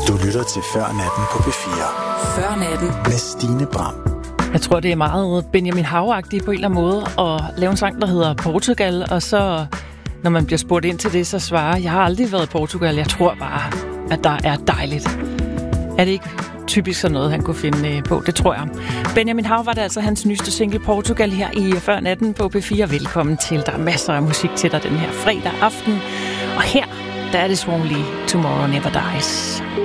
Du lytter til Før Natten på P4. Før Natten med Stine Bram. Jeg tror, det er meget Benjamin Hav-agtigt på en eller anden måde at lave en sang, der hedder Portugal, og så, når man bliver spurgt ind til det, så svarer, jeg har aldrig været i Portugal, jeg tror bare, at der er dejligt. Er det ikke typisk sådan noget, han kunne finde på? Det tror jeg. Benjamin Hav var det altså hans nyeste single Portugal her i Før Natten på P4. Velkommen til. Der er masser af musik til dig den her fredag aften. Og her, der er det Swan Lee, Tomorrow Never Dies.